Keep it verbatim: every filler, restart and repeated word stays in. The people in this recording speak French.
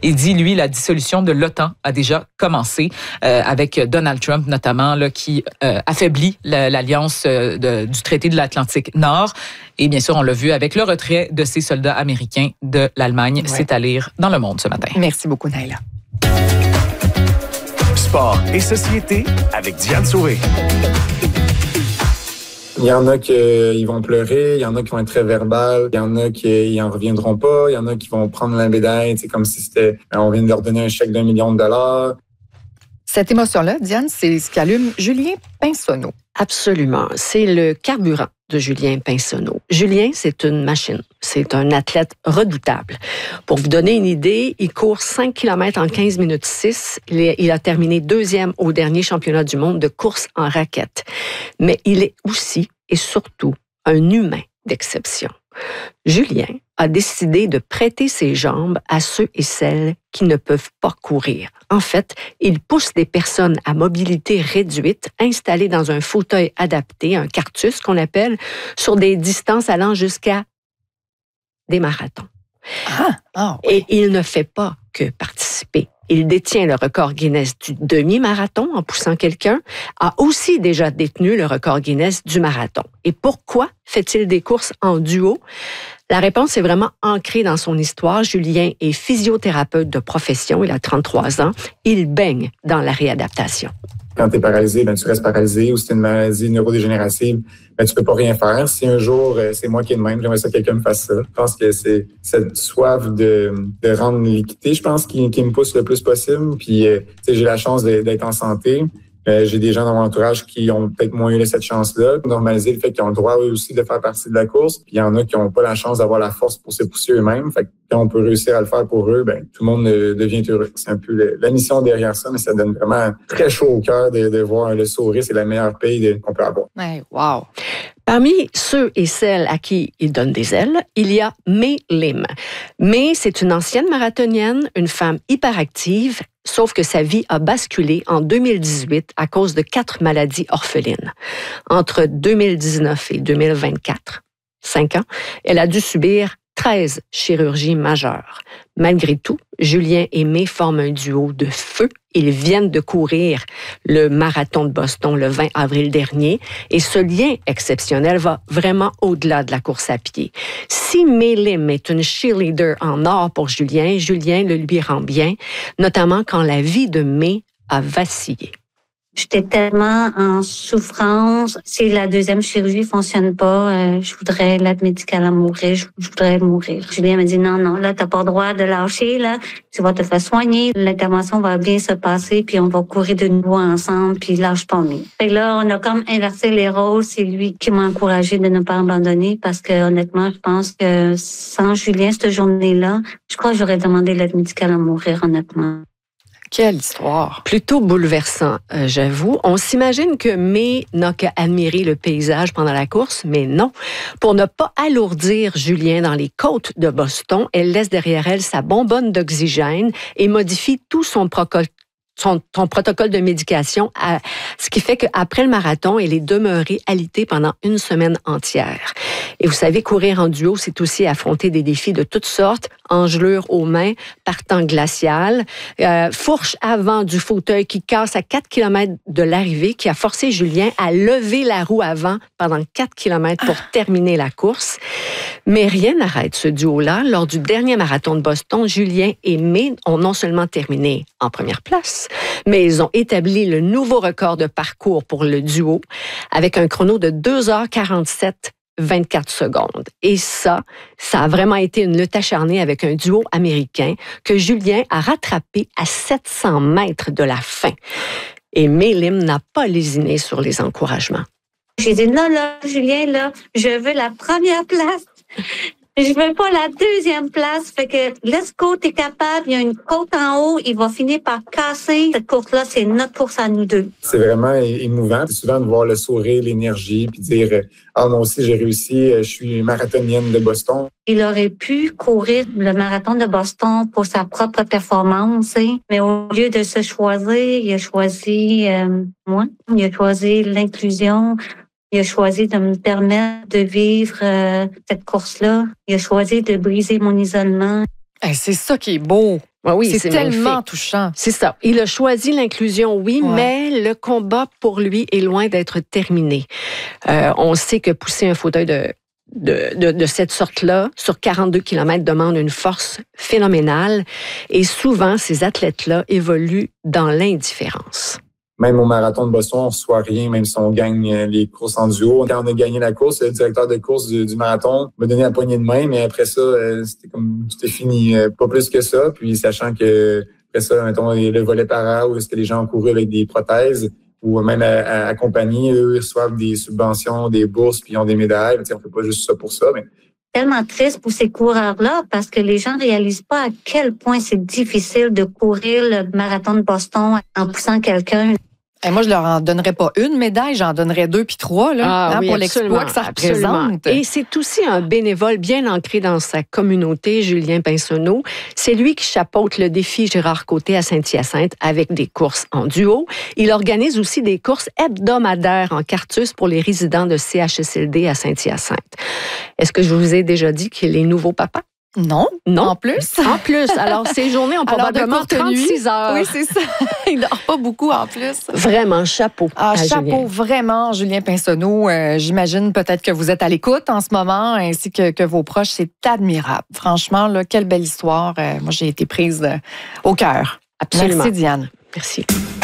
Il dit, lui, la dissolution de l'OTAN a déjà commencé euh, avec Donald Trump, notamment, là, qui euh, affaiblit la, l'alliance euh, de, du traité de l'Atlantique Nord. Et bien sûr, on l'a vu avec le retrait de ses soldats américains de l'Allemagne. Ouais. C'est à lire dans Le Monde ce matin. Merci beaucoup, Naila. Sport et société avec Diane Sauvé. Il y en a qui ils vont pleurer, il y en a qui vont être très verbales, il y en a qui en reviendront pas, il y en a qui vont prendre la médaille, c'est comme si c'était on vient de leur donner un chèque d'un million de dollars. Cette émotion-là, Diane, c'est ce qui allume Julien Pinsonneau. Absolument. C'est le carburant de Julien Pinsonneau. Julien, c'est une machine. C'est un athlète redoutable. Pour vous donner une idée, il court cinq kilomètres en quinze minutes six. Il, est, il a terminé deuxième au dernier championnat du monde de course en raquette. Mais il est aussi et surtout un humain d'exception. Julien a décidé de prêter ses jambes à ceux et celles qui ne peuvent pas courir. En fait, il pousse des personnes à mobilité réduite installées dans un fauteuil adapté, un cartus qu'on appelle, sur des distances allant jusqu'à des marathons. Ah, ah, oui. Et il ne fait pas que participer. Il détient le record Guinness du demi-marathon en poussant quelqu'un, a aussi déjà détenu le record Guinness du marathon. Et pourquoi fait-il des courses en duo? La réponse est vraiment ancrée dans son histoire. Julien est physiothérapeute de profession, il a trente-trois ans. Il baigne dans la réadaptation. Quand tu es paralysé, ben, tu restes paralysé, ou si tu as une maladie neurodégénérative, ben, tu peux pas rien faire. Si un jour, c'est moi qui est de même, j'aimerais ça que quelqu'un me fasse ça. Je pense que c'est cette soif de, de rendre l'équité, je pense, qui, qui me pousse le plus possible. Puis, euh, j'ai la chance de, d'être en santé. Euh, j'ai des gens dans mon entourage qui ont peut-être moins eu cette chance-là. Normaliser le fait qu'ils ont le droit eux aussi de faire partie de la course. Puis il y en a qui n'ont pas la chance d'avoir la force pour se pousser eux-mêmes. Fait que quand on peut réussir à le faire pour eux, ben tout le monde euh, devient heureux. C'est un peu le, la mission derrière ça, mais ça donne vraiment très chaud au cœur de, de voir le sourire. C'est la meilleure paye de, qu'on peut avoir. Ouais, wow. Parmi ceux et celles à qui il donne des ailes, il y a May Lim. May, c'est une ancienne marathonienne, une femme hyperactive, sauf que sa vie a basculé en deux mille dix-huit à cause de quatre maladies orphelines. Entre deux mille dix-neuf et deux mille vingt-quatre, cinq ans, elle a dû subir treize chirurgies majeures. Malgré tout, Julien et May forment un duo de feu. Ils viennent de courir le marathon de Boston le vingt avril dernier et ce lien exceptionnel va vraiment au-delà de la course à pied. Si May Lim est une cheerleader en or pour Julien, Julien le lui rend bien, notamment quand la vie de May a vacillé. J'étais tellement en souffrance. Si la deuxième chirurgie fonctionne pas, euh, je voudrais l'aide médicale à mourir. Je, je voudrais mourir. Julien m'a dit non, non, là, t'as pas le droit de lâcher, là. Tu vas te faire soigner. L'intervention va bien se passer, puis on va courir de nouveau ensemble, puis lâche pas mieux. Et là, on a comme inversé les rôles. C'est lui qui m'a encouragé de ne pas abandonner parce que, honnêtement, je pense que sans Julien, cette journée-là, je crois que j'aurais demandé l'aide médicale à mourir, honnêtement. Quelle histoire! Plutôt bouleversant, euh, j'avoue. On s'imagine que May n'a qu'à admirer le paysage pendant la course, mais non. Pour ne pas alourdir Julien dans les côtes de Boston, elle laisse derrière elle sa bonbonne d'oxygène et modifie tout son protocole. Son, son protocole de médication, à, ce qui fait qu'après le marathon, elle est demeurée alitée pendant une semaine entière. Et vous savez, courir en duo, c'est aussi affronter des défis de toutes sortes, engelure aux mains, par temps glacial, euh, fourche avant du fauteuil qui casse à quatre kilomètres de l'arrivée, qui a forcé Julien à lever la roue avant pendant quatre kilomètres pour terminer la course. Mais rien n'arrête ce duo-là. Lors du dernier marathon de Boston, Julien et May ont non seulement terminé en première place, mais ils ont établi le nouveau record de parcours pour le duo avec un chrono de deux heures quarante-sept vingt-quatre secondes. Et ça, ça a vraiment été une lutte acharnée avec un duo américain que Julien a rattrapé à sept cents mètres de la fin. Et May Lim n'a pas lésiné sur les encouragements. J'ai dit non, là, Julien, là, je veux la première place. Je veux pas la deuxième place. Fait que, let's go, t'es capable. Il y a une côte en haut. Il va finir par casser. Cette course-là, c'est notre course à nous deux. C'est vraiment émouvant. C'est souvent de voir le sourire, l'énergie, puis dire, ah, moi aussi, j'ai réussi. Je suis marathonienne de Boston. Il aurait pu courir le marathon de Boston pour sa propre performance, hein? Mais au lieu de se choisir, il a choisi euh, moi. Il a choisi l'inclusion. Il a choisi de me permettre de vivre euh, cette course-là. Il a choisi de briser mon isolement. Hey, c'est ça qui est beau. Ouais, oui, c'est, c'est tellement magnifique. touchant. C'est ça. Il a choisi l'inclusion, oui, Ouais. mais le combat pour lui est loin d'être terminé. Euh, on sait que pousser un fauteuil de, de, de, de cette sorte-là sur quarante-deux kilomètres demande une force phénoménale et souvent, ces athlètes-là évoluent dans l'indifférence. Même au marathon de Boston, on ne reçoit rien, même si on gagne les courses en duo. Quand on a gagné la course, le directeur de course du, du marathon m'a donné la poignée de main, mais après ça, euh, c'était comme tout est fini, euh, pas plus que ça. Puis sachant que après ça, mettons, le volet para, où est-ce que les gens ont couru avec des prothèses, ou même à, à, accompagnés, eux, ils reçoivent des subventions, des bourses, puis ils ont des médailles. T'sais, on fait pas juste ça pour ça, mais Tellement triste pour ces coureurs-là parce que les gens réalisent pas à quel point c'est difficile de courir le marathon de Boston en poussant quelqu'un. Et moi, je leur en donnerais pas une médaille, j'en donnerais deux puis trois là, Ah, hein, oui, pour absolument, l'exploit que ça absolument. représente. Et c'est aussi un bénévole bien ancré dans sa communauté, Julien Pinsonneau. C'est lui qui chapeaute le défi Gérard Côté à Saint-Hyacinthe avec des courses en duo. Il organise aussi des courses hebdomadaires en Cartus pour les résidents de C H S L D à Saint-Hyacinthe. Est-ce que je vous ai déjà dit qu'il est nouveau papa? Non, Non. en plus. En plus, alors ces journées ont Alors, de probablement courte nuit. trente-six heures. Oui, c'est ça. Il dort pas beaucoup en plus. Vraiment, chapeau. Ah, à chapeau, Julien. vraiment, Julien Pinsonneau. Euh, j'imagine peut-être que vous êtes à l'écoute en ce moment, ainsi que, que vos proches. C'est admirable. Franchement, là, quelle belle histoire. Euh, moi, j'ai été prise euh, au cœur. Absolument. Merci, Diane. Merci.